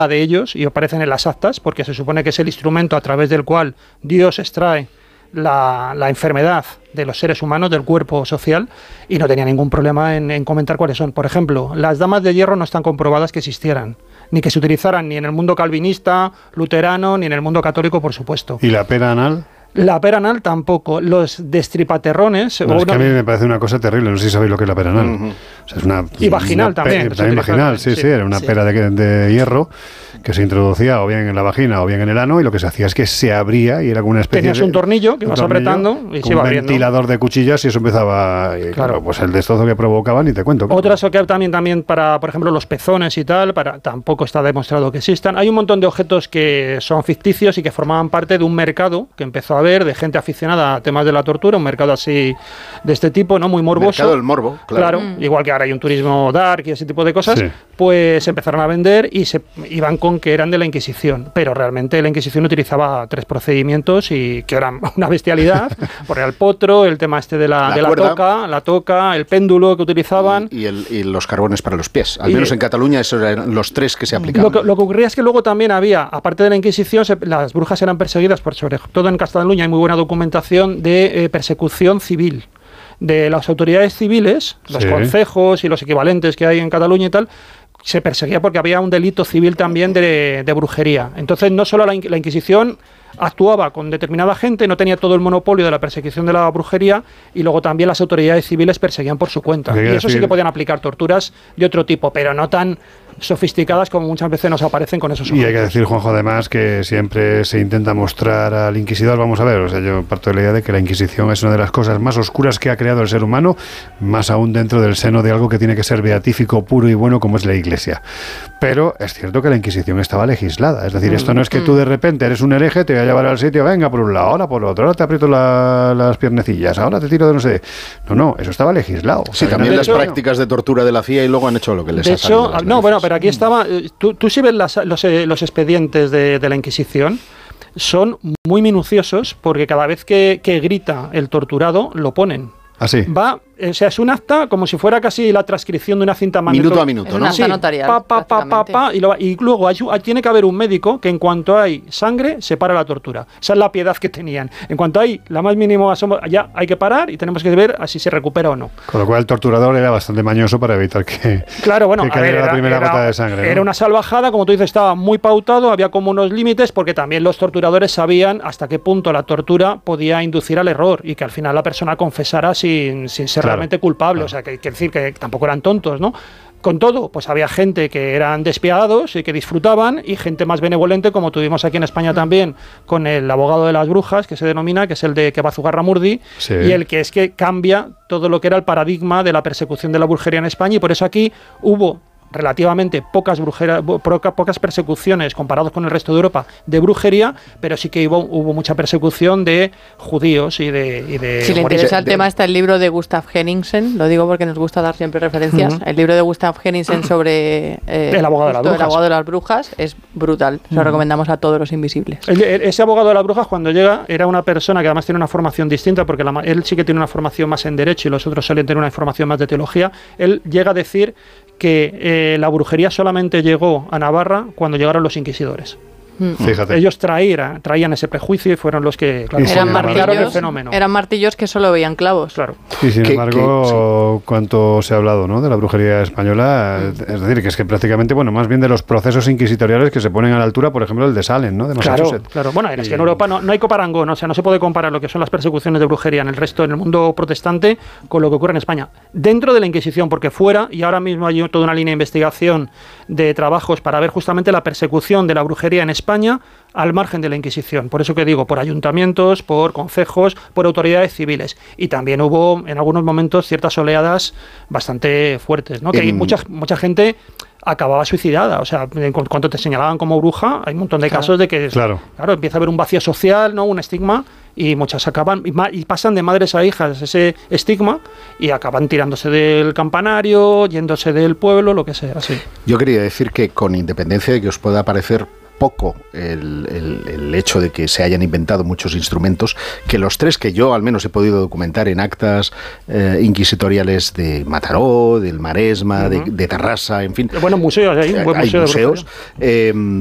de ellos y aparecen en las actas, porque se supone que es el instrumento a través del cual Dios extrae la enfermedad de los seres humanos, del cuerpo social, y no tenía ningún problema en comentar cuáles son. Por ejemplo, las damas de hierro no están comprobadas que existieran, ni que se utilizaran ni en el mundo calvinista, luterano, ni en el mundo católico, por supuesto. ¿Y la pera anal? La pera anal tampoco. Los destripaterrones... Bueno, es que a mí me parece una cosa terrible, no sé si sabéis lo que es la pera anal. O sea, es una, y vaginal también. También vaginal, sí, era una pera de hierro que se introducía o bien en la vagina o bien en el ano, y lo que se hacía es que se abría y era como una especie Tenías un tornillo que ibas apretando y se iba abriendo. Un ventilador de cuchillas y eso empezaba... Y claro, pues el destrozo que provocaba ni te cuento. Otras que también para, por ejemplo, los pezones y tal, tampoco está demostrado que existan. Hay un montón de objetos que son ficticios y que formaban parte de un mercado que empezó a haber de gente aficionada a temas de la tortura, un mercado así de este tipo, ¿no? Muy morboso. Mercado del morbo, claro. Igual que ahora hay un turismo dark y ese tipo de cosas, pues empezaron a vender y se iban con que eran de la Inquisición, pero realmente la Inquisición utilizaba 3 procedimientos y que eran una bestialidad, por el potro, el tema este de la toca, el péndulo que utilizaban. Y los carbones para los pies. Al menos en Cataluña esos eran los 3 que se aplicaban. Lo que ocurría es que luego también había, aparte de la Inquisición, las brujas eran perseguidas, sobre todo en Cataluña hay muy buena documentación de persecución civil. De las autoridades civiles, los concejos y los equivalentes que hay en Cataluña y tal, se perseguía porque había un delito civil también de brujería. Entonces, no solo la Inquisición actuaba con determinada gente, no tenía todo el monopolio de la persecución de la brujería, y luego también las autoridades civiles perseguían por su cuenta. Y eso sí que podían aplicar torturas de otro tipo, pero no tan sofisticadas como muchas veces nos aparecen con esos objetos. Y hay que decir, Juanjo, además, que siempre se intenta mostrar al inquisidor, vamos a ver, o sea, yo parto de la idea de que la Inquisición es una de las cosas más oscuras que ha creado el ser humano, más aún dentro del seno de algo que tiene que ser beatífico, puro y bueno, como es la Iglesia. Pero es cierto que la Inquisición estaba legislada, es decir, esto no es que tú de repente eres un hereje, te voy a llevar al sitio, venga por un lado, ahora por otro, ahora te aprieto las piernecillas, ahora te tiro de no sé. No, eso estaba legislado. Sí, también las prácticas de tortura de la CIA y luego han hecho lo que les ha salido. De hecho, no, bueno, pero aquí estaba, tú si ves los expedientes de la Inquisición, son muy minuciosos porque cada vez que grita el torturado, lo ponen. ¿Así? O sea, es un acta como si fuera casi la transcripción de una cinta magnética. Minuto a minuto, ¿no? Es una acta notarial, y luego tiene que haber un médico que en cuanto hay sangre, se para la tortura. Esa es la piedad que tenían. En cuanto hay la más mínima asombro, ya hay que parar y tenemos que ver si se recupera o no. Con lo cual el torturador era bastante mañoso para evitar que cayera la primera gota de sangre, ¿no? Era una salvajada, como tú dices, estaba muy pautado, había como unos límites, porque también los torturadores sabían hasta qué punto la tortura podía inducir al error y que al final la persona confesara sin ser realmente culpable. O sea, que decir que tampoco eran tontos, ¿no? Con todo, pues había gente que eran despiadados y que disfrutaban, y gente más benevolente, como tuvimos aquí en España también, con el abogado de las brujas, que se denomina, que es el de Kebazugarramurdi, y el que es que cambia todo lo que era el paradigma de la persecución de la brujería en España, y por eso aquí hubo relativamente pocas persecuciones comparados con el resto de Europa de brujería, pero sí que hubo mucha persecución de judíos y de si le interesa el tema, está el libro de Gustav Henningsen, lo digo porque nos gusta dar siempre referencias. El libro de Gustav Henningsen sobre el abogado de las brujas es brutal, se lo recomendamos a todos los invisibles. Ese abogado de las brujas, cuando llega, era una persona que además tiene una formación distinta, porque él sí que tiene una formación más en derecho y los otros suelen tener una formación más de teología. Él llega a decir que la brujería solamente llegó a Navarra cuando llegaron los inquisidores. Fíjate. Ellos traían ese prejuicio y fueron los que marcaron el fenómeno. Eran martillos que solo veían clavos. Claro. Y sin embargo, cuánto se ha hablado, ¿no?, de la brujería española. Es decir, que es que prácticamente, bueno, más bien de los procesos inquisitoriales que se ponen a la altura, por ejemplo, el de Salem, ¿no?, de Massachusetts. Claro. Bueno, es que en Europa no hay coparangón, o sea, no se puede comparar lo que son las persecuciones de brujería en el resto del mundo protestante con lo que ocurre en España. Dentro de la Inquisición, porque fuera, y ahora mismo hay toda una línea de investigación de trabajos para ver justamente la persecución de la brujería en España al margen de la Inquisición. Por eso que digo, por ayuntamientos, por concejos, por autoridades civiles. Y también hubo en algunos momentos ciertas oleadas bastante fuertes, ¿no? Que hay mucha gente acababa suicidada. O sea, en cuanto te señalaban como bruja, hay un montón de casos de que empieza a haber un vacío social, ¿no?, un estigma, y muchas acaban y pasan de madres a hijas ese estigma y acaban tirándose del campanario, yéndose del pueblo, lo que sea. Así. Yo quería decir que, con independencia de que os pueda parecer poco el hecho de que se hayan inventado muchos instrumentos, que los 3 que yo al menos he podido documentar en actas inquisitoriales de Mataró, del Maresma, de Tarrasa, en fin. Buenos museos, hay un buen museo. Hay museos.